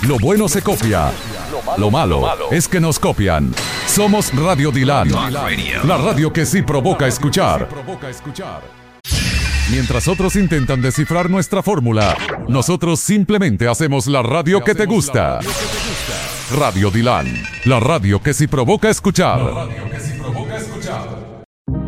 Lo bueno se copia. Lo malo es que nos copian. Somos Radio Dilan, la radio que sí provoca escuchar. Mientras otros intentan descifrar nuestra fórmula, nosotros simplemente hacemos la radio que te gusta. Radio Dilan, la radio que sí provoca escuchar.